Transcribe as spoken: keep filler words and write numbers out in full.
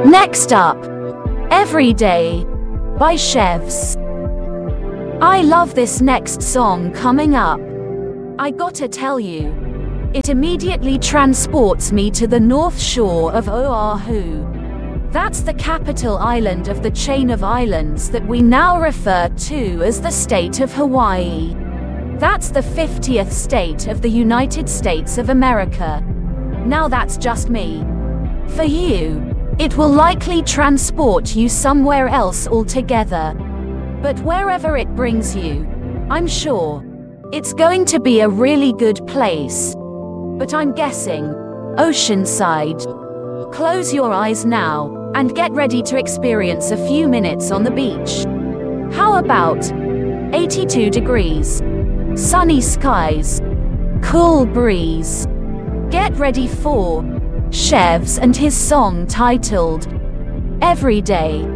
Next up, Every Day by Chevs. I love this next song coming up. I gotta tell you, it immediately transports me to the north shore of Oahu. That's the capital island of the chain of islands that we now refer to as the state of Hawaii. That's the fiftieth state of the United States of America. Now that's just me. For you, it will likely transport you somewhere else altogether. But wherever it brings you, I'm sure it's going to be a really good place. But I'm guessing Oceanside. Close your eyes now and get ready to experience a few minutes on the beach. How about eighty-two degrees, sunny skies, cool breeze? Get ready for Chevs and his song titled Every Day.